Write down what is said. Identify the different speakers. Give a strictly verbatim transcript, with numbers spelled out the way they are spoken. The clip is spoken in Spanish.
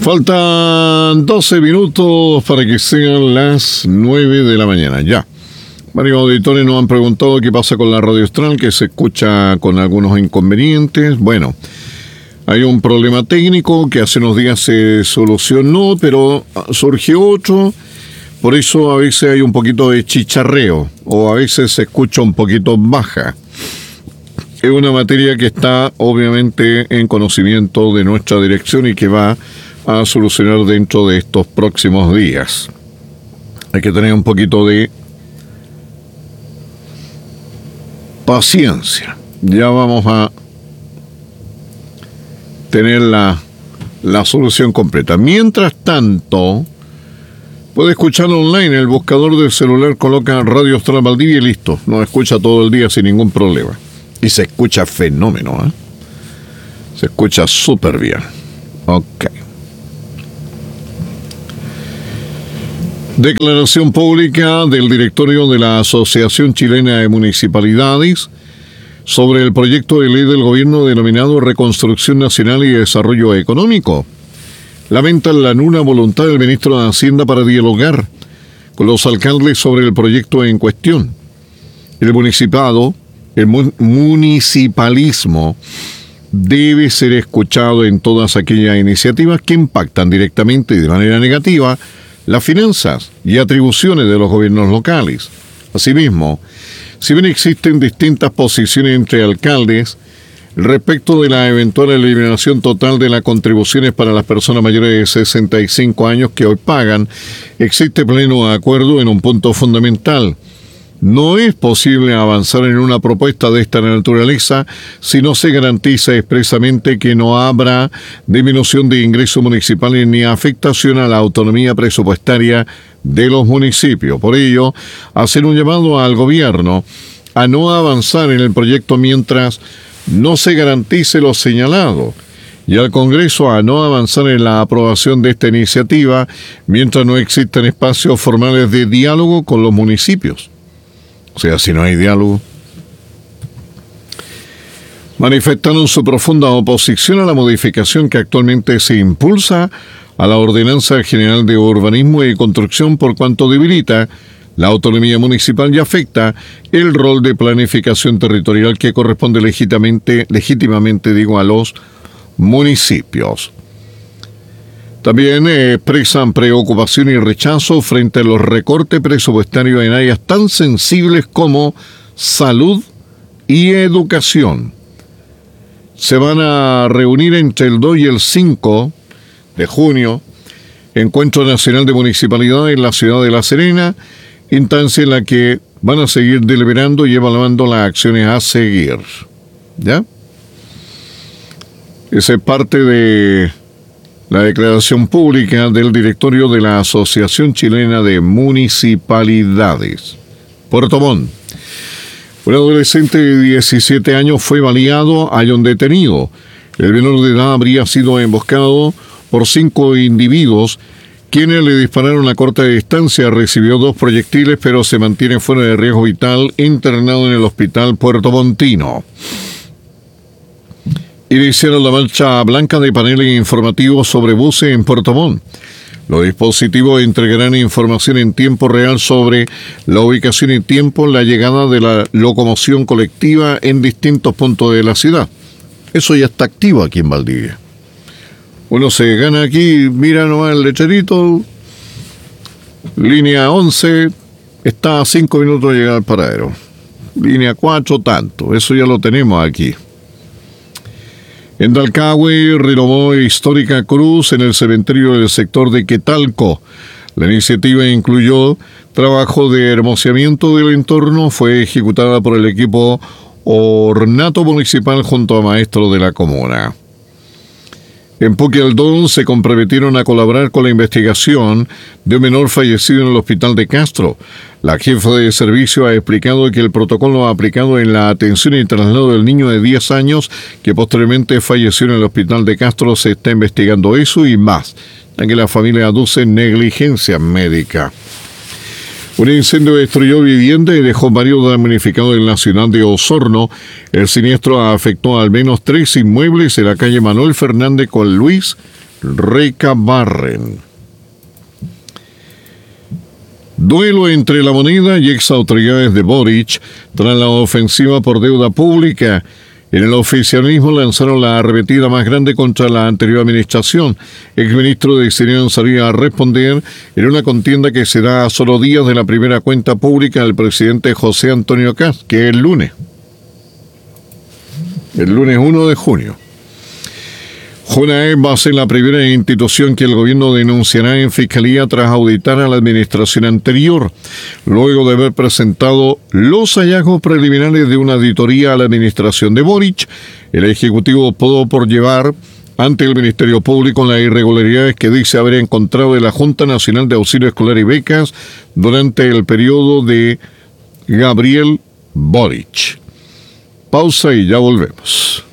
Speaker 1: Faltan doce minutos para que sean las nueve de la mañana, ya. Varios auditores nos han preguntado qué pasa con la Radio Austral, que se escucha con algunos inconvenientes. Bueno, hay un problema técnico que hace unos días se solucionó, pero surgió otro. Por eso a veces hay un poquito de chicharreo, o a veces se escucha un poquito baja. Es una materia que está obviamente en conocimiento de nuestra dirección y que va a solucionar dentro de estos próximos días. Hay que tener un poquito de paciencia. Ya vamos a tener la, la solución completa. Mientras tanto, puede escucharlo online. En el buscador del celular coloca Radio Austral Valdivia y listo. Nos escucha todo el día sin ningún problema. Y se escucha fenómeno, ¿eh? Se escucha súper bien. Ok. Declaración pública del directorio de la Asociación Chilena de Municipalidades sobre el proyecto de ley del gobierno denominado Reconstrucción Nacional y Desarrollo Económico. Lamentan la nula voluntad del ministro de Hacienda para dialogar con los alcaldes sobre el proyecto en cuestión. El municipado, el mu- municipalismo debe ser escuchado en todas aquellas iniciativas que impactan directamente y de manera negativa las finanzas y atribuciones de los gobiernos locales. Asimismo, si bien existen distintas posiciones entre alcaldes respecto de la eventual eliminación total de las contribuciones para las personas mayores de sesenta y cinco años que hoy pagan, existe pleno acuerdo en un punto fundamental. No es posible avanzar en una propuesta de esta naturaleza si no se garantiza expresamente que no habrá disminución de ingresos municipales ni afectación a la autonomía presupuestaria de los municipios. Por ello, hacer un llamado al gobierno a no avanzar en el proyecto mientras no se garantice lo señalado, y al Congreso a no avanzar en la aprobación de esta iniciativa mientras no existan espacios formales de diálogo con los municipios. O sea, si no hay diálogo. Manifestaron su profunda oposición a la modificación que actualmente se impulsa a la Ordenanza General de Urbanismo y Construcción, por cuanto debilita la autonomía municipal y afecta el rol de planificación territorial que corresponde legítimamente, legítimamente digo, a los municipios. También expresan preocupación y rechazo frente a los recortes presupuestarios en áreas tan sensibles como salud y educación. Se van a reunir entre el dos y el cinco de junio, Encuentro Nacional de Municipalidades en la ciudad de La Serena, instancia en la que van a seguir deliberando y evaluando las acciones a seguir. ¿Ya? Esa es parte de la declaración pública del directorio de la Asociación Chilena de Municipalidades. Puerto Montt. Un adolescente de diecisiete años fue baleado, hay un detenido. El menor de edad habría sido emboscado por cinco individuos, quienes le dispararon a corta distancia. Recibió dos proyectiles, pero se mantiene fuera de riesgo vital, internado en el hospital puertomontino. Iniciaron la marcha blanca de paneles informativos sobre buses en Puerto Montt. Los dispositivos entregarán información en tiempo real sobre la ubicación y tiempo, la llegada de la locomoción colectiva en distintos puntos de la ciudad. Eso ya está activo aquí en Valdivia. Uno se gana aquí, mira nomás el letrerito, línea once, está a cinco minutos de llegar al paradero. Línea cuatro, tanto, eso ya lo tenemos aquí. En Dalcahue renovó histórica cruz en el cementerio del sector de Quetalco. La iniciativa incluyó trabajo de hermoseamiento del entorno, fue ejecutada por el equipo ornato municipal junto a maestros de la comuna. En Puquialdón se comprometieron a colaborar con la investigación de un menor fallecido en el hospital de Castro. La jefa de servicio ha explicado que el protocolo aplicado en la atención y traslado del niño de diez años que posteriormente falleció en el hospital de Castro se está investigando eso y más, ya que la familia aduce negligencia médica. Un incendio destruyó vivienda y dejó varios damnificados en la ciudad de Osorno. El siniestro afectó al menos tres inmuebles en la calle Manuel Fernández con Luis recabarren. Duelo entre la moneda y exautoridades de Boric tras la ofensiva por deuda pública. En el oficialismo lanzaron la arremetida más grande contra la anterior administración. Exministro de Exterior salía a responder en una contienda que se da a solo días de la primera cuenta pública del presidente José Antonio Kast, que es el lunes. El lunes uno de junio. Junaed va a ser la primera institución que el gobierno denunciará en fiscalía tras auditar a la administración anterior, luego de haber presentado los hallazgos preliminares de una auditoría a la administración de Boric. El Ejecutivo optó por llevar ante el Ministerio Público las irregularidades que dice haber encontrado en la Junta Nacional de Auxilio Escolar y Becas durante el periodo de Gabriel Boric. Pausa y ya volvemos.